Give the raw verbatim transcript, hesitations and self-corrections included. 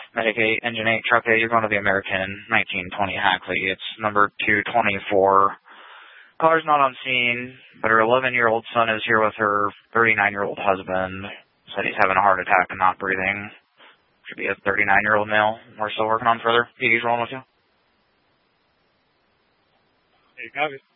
Medic eight, Engine eight, Truck eight, you're going to the American nineteen twenty Hackley. It's number two twenty-four. Caller's not on scene, but her eleven-year-old son is here with her thirty-nine-year-old husband. Said he's having a heart attack and not breathing. Should be a thirty-nine-year-old male. We're still working on further. P D's rolling with you. Hey, copy.